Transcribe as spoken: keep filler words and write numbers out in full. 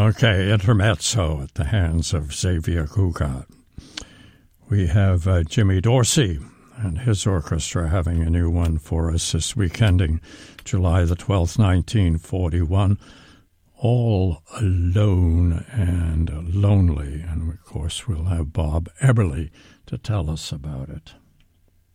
Okay, intermezzo at the hands of Xavier Cugat. We have uh, Jimmy Dorsey and his orchestra having a new one for us this week, ending July the twelfth, nineteen forty-one. All Alone and Lonely. And, of course, we'll have Bob Eberly to tell us about it.